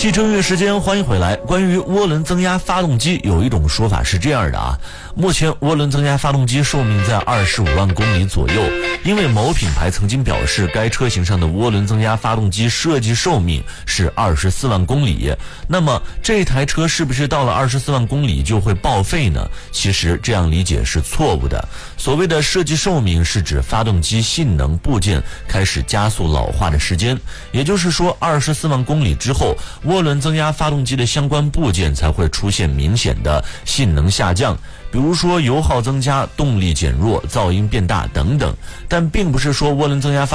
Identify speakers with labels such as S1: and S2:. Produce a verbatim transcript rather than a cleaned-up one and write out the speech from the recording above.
S1: 汽车音乐时间，欢迎回来。关于涡轮增压发动机，有一种说法是这样的啊，目前涡轮增压发动机寿命在二十五万公里左右，因为某品牌曾经表示该车型上的涡轮增压发动机设计寿命是二十四万公里，那么这台车是不是到了二十四万公里就会报废呢？其实这样理解是错误的。所谓的设计寿命是指发动机性能部件开始加速老化的时间，也就是说二十四万公里之后，涡轮增压发动机的相关部件才会出现明显的性能下降，比如说油耗增加、动力减弱、噪音变大等等，但并不是说涡轮增压发